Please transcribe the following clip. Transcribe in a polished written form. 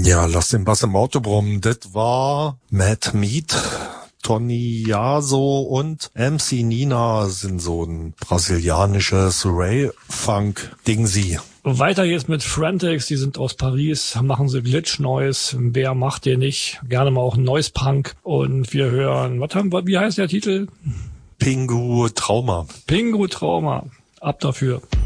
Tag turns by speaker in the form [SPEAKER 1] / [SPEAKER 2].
[SPEAKER 1] Ja, lass den Bass im Auto brummen. Das war Mad Meat. Tony Yaso und MC Nina sind so ein brasilianisches Ray-Funk-Dingsi.
[SPEAKER 2] Weiter geht's mit Frantics, die sind aus Paris, machen sie Glitch Noise, wer macht ihr nicht, gerne mal auch Noise Punk und wir hören, wie heißt der Titel?
[SPEAKER 1] Pingu Trauma.
[SPEAKER 2] Pingu Trauma, ab dafür.